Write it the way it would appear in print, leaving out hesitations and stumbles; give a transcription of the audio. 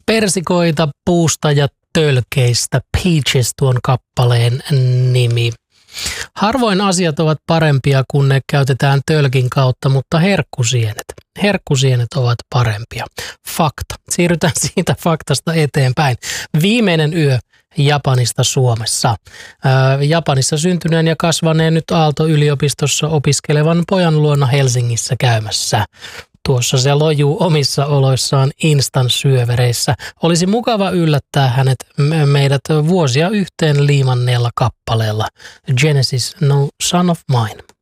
Persikoita puusta ja tölkeistä. Peaches tuon kappaleen nimi. Harvoin asiat ovat parempia, kun ne käytetään tölkin kautta, mutta herkkusienet ovat parempia. Fakta. Siirrytään siitä faktasta eteenpäin. Viimeinen yö Japanista Suomessa. Japanissa syntyneen ja kasvaneen nyt Aalto-yliopistossa opiskelevan pojan luona Helsingissä käymässä. Tuossa se lojuu omissa oloissaan instanssyövereissä. Olisi mukava yllättää meidät vuosia yhteen liimanneella kappaleella. Genesis, No Son of Mine.